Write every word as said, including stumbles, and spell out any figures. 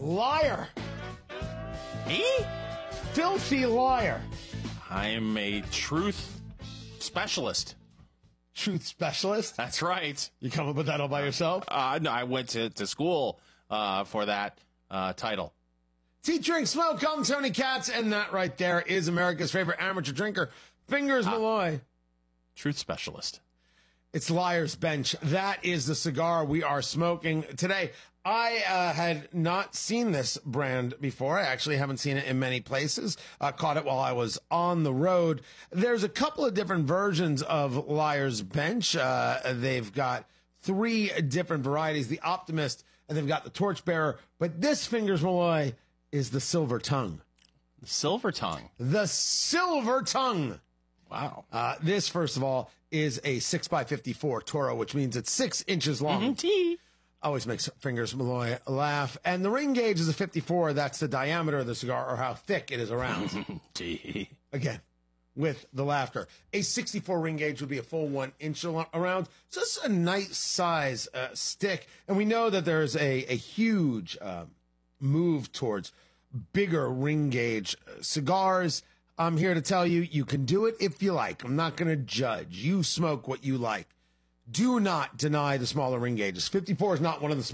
Liar. Me? Filthy liar. I'm a truth specialist. Truth specialist? That's right. You come up with that all by yourself? Uh, no, I went to, to school uh, for that uh, title. Tea, drink, smoke. I'm Tony Katz, and that right there is America's favorite amateur drinker, Fingers uh, Malloy. Truth specialist. It's Liar's Bench. That is the cigar we are smoking today. I uh, had not seen this brand before. I actually haven't seen it in many places. I uh, caught it while I was on the road. There's a couple of different versions of Liar's Bench. Uh, they've got three different varieties, the Optimist, and they've got the Torchbearer. But this Fingers Malloy is the Silver Tongue. The Silver Tongue. The Silver Tongue. Wow. Uh, this, first of all, is a six by fifty-four Toro, which means it's six inches long. Mm-hmm. Always makes Fingers Malloy laugh. And the ring gauge is a fifty-four. That's the diameter of the cigar, or how thick it is around. Again, with the laughter. A sixty-four ring gauge would be a full one inch around. So it's a nice size uh, stick. And we know that there's a, a huge uh, move towards bigger ring gauge uh, cigars. I'm here to tell you, you can do it if you like. I'm not going to judge. You smoke what you like. Do not deny the smaller ring gauges. fifty-four is not one of the